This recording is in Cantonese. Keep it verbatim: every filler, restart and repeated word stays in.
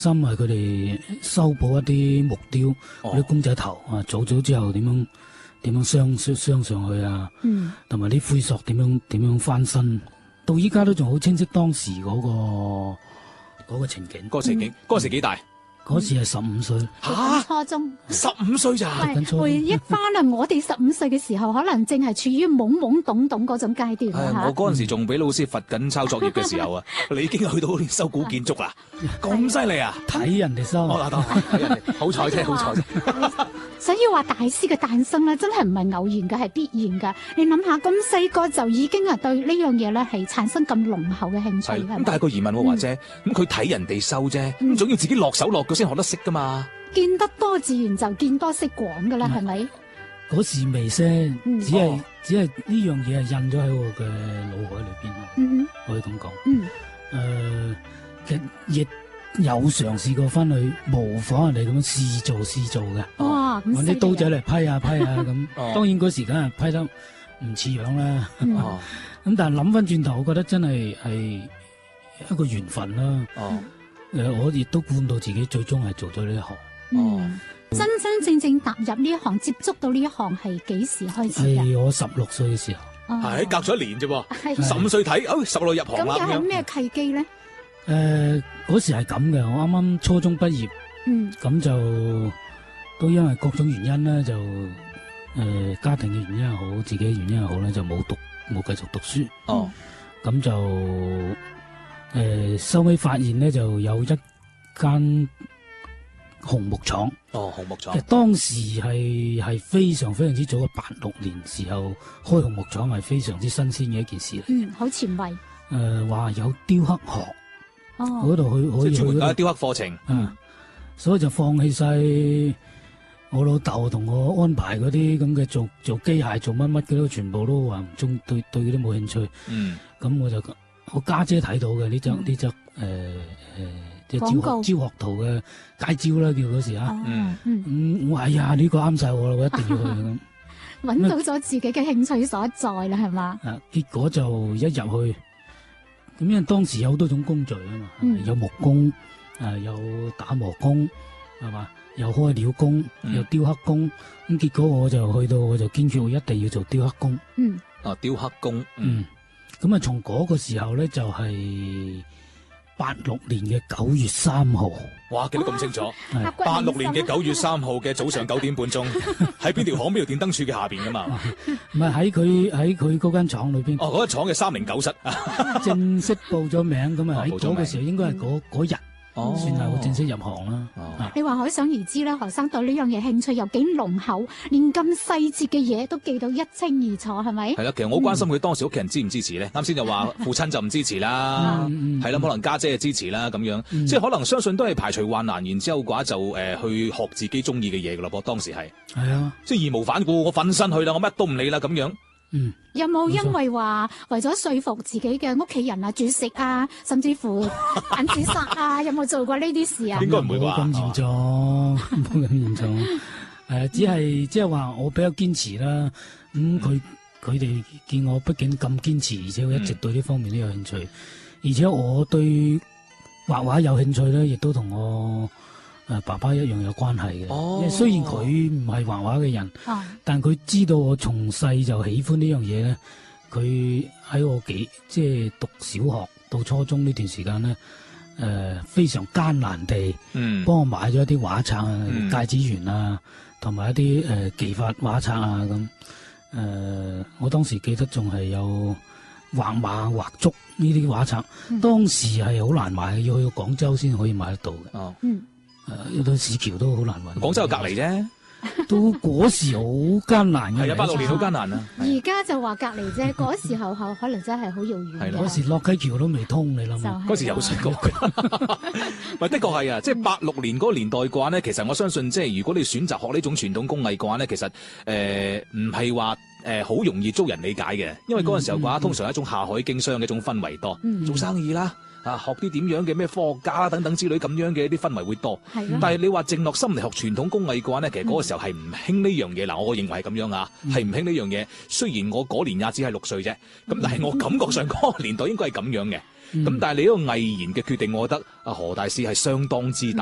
心係佢哋修補一啲木雕嗰啲公仔頭啊，做咗之後點樣點樣鑲鑲上去啊，同埋啲灰塑點樣點樣翻身，到依家都仲好清晰當時嗰、嗰個嗰、嗰個情景。 嗰個情景，嗰、嗯、時幾大？ 嗰時係十五歲， 吓初中， 十五歲咋？ 回憶翻啊，我哋十五歲嘅時候，可能正係處於懵懵懂懂嗰種階段啊！ 我嗰陣時仲俾老師罰緊抄作業嘅時候啊，你已經去到修古建築啦，咁犀利啊！ 睇人哋修， 睇人哋，好彩啫，好彩啫。 所以話大師嘅誕生咧，真係唔係偶然嘅，係必然嘅。你諗下，咁細個就已經係對呢樣嘢咧係產生咁濃厚嘅興趣。 咁但係個疑問喎，華姐，咁佢睇人哋修啫，咁總要自己落手落腳先學得識噶嘛？ 見得多自然就見多識廣噶啦，係咪？ 嗰時未識，只係只係呢樣嘢係印咗喺我嘅腦海裏邊咯。嗯，可以咁講。嗯，誒，其實亦有嘗試過翻去模仿人哋咁樣試做試做嘅。 哇！ 揾啲刀仔嚟批下批下咁。當然嗰時梗係批得唔似樣啦。咁但係諗翻轉頭，我覺得真係係一個緣分啦。哦。誒，我亦都估唔到自己最終係做咗呢一行。 哦，真真正正踏入呢一行，接觸到呢一行係幾時開始啊？ 係我十六歲嘅時候， 係隔咗一年啫噃，十五歲睇，哦，十六入行啦。 咁又係咩契機咧？ 誒，嗰時係咁嘅，我啱啱初中畢業，嗯，咁就都因為各種原因咧，就誒家庭嘅原因又好，自己嘅原因又好咧，就冇讀冇繼續讀書。哦，咁就。誒，收尾發現咧，就有一間紅木廠。 哦，紅木廠。 其實當時係係非常非常之早嘅八六年時候開紅木廠，係非常之新鮮嘅一件事嚟。 嗯，好前衛。誒、 呃，話有雕刻學。 哦。 嗰度去可以去。 專門搞雕刻課程。 嗯。所以就放棄晒我老豆同我安排嗰啲咁嘅做做機械做乜乜嘅都全部都話唔中，對對嗰啲冇興趣。嗯。咁我就。我家姐睇到嘅呢張呢張誒誒即係招學招學圖嘅街招啦，叫嗰時啊，嗯嗯，我話哎呀呢個啱晒我啦，我一定要去咁， 揾到咗自己嘅興趣所在啦，係嘛？ 啊，結果就一入去，咁因為當時有好多種工序啊嘛，有木工，誒有打磨工，係嘛，有開料工，有雕刻工，咁結果我就去到我就堅決我一定要做雕刻工， 嗯，啊雕刻工，嗯。 咁啊，從嗰個時候咧，就係八六年嘅九月三號。 哇，記得咁清楚！八六年嘅九月三號嘅早上九點半鐘，喺邊條巷邊條電燈柱嘅下邊噶嘛？ 唔係喺佢喺佢嗰間廠裏邊。 哦，嗰間廠嘅三零九室。 正式報咗名咁啊！喺嗰個時候應該係嗰嗰日。哦，算係我正式入行啦。 哦，你話可想而知咧，何生對呢樣嘢興趣又幾濃厚，連咁細節嘅嘢都記到一清二楚，係咪？ 係啦，其實我好關心佢當時屋企人支唔支持咧。啱先就話父親就唔支持啦，係啦，可能家姐就支持啦，咁樣，即係可能相信都係排除萬難，然之後嘅話就誒去學自己中意嘅嘢噶啦噃。當時係係啊，即係義無反顧，我瞓身去啦，我乜都唔理啦，咁樣。嗯， 有冇因為話為咗說服自己嘅屋企人啊，煮食啊，甚至乎揀自殺啊，有冇做過呢啲事啊？ 應該唔會啩， 咁嚴重，冇咁嚴重。誒、呃，只係即係話我比較堅持啦。咁佢佢哋見我畢竟咁堅持，而且我一直對呢方面都有興趣，嗯、而且我對畫畫有興趣咧，亦都同我。誒，爸爸一樣有關係嘅。哦，雖然佢唔係畫畫嘅人，哦、但佢知道我從細就喜歡呢樣嘢咧。佢喺我幾即係讀小學到初中呢段時間咧，誒、呃、非常艱難地，嗯，幫我買咗一啲畫冊啊、嗯、芥子園啊，同埋一啲誒技法畫冊啊咁。誒、呃，我當時記得仲係有畫馬畫竹呢啲畫冊，嗯、當時係好難買嘅，要去到廣州先可以買得到嘅。哦，嗯。誒，有到市橋都好難揾。 廣州隔籬啫， 都嗰時好艱難嘅。 係啊，八六年好艱難啊。 而家就話隔籬啫，嗰時候可能真係好遙遠。 係嗰時洛溪橋都未通，你諗下。 嗰時有水過。唔係的確係啊，即係八六年嗰個年代嘅話咧，其實我相信，即係如果你選擇學呢種傳統工藝嘅話咧，其實誒唔係話誒好容易遭人理解嘅，因為嗰陣時候嘅話，通常係一種下海經商嘅一種氛圍多，做生意啦。啊，學啲點樣嘅咩科學家啦等等之類咁樣嘅一啲氛圍會多，的但係你話靜落心嚟學傳統工藝嘅話呢，其實嗰個時候係唔興呢樣嘢。嗱、嗯，我認為係咁樣啊，係唔興呢樣嘢。雖然我嗰年也只係六歲啫，咁但係我感覺上嗰個年代應該係咁樣嘅。 咁、 嗯但係你呢個毅然嘅決定，我覺得啊何大師係相當之大。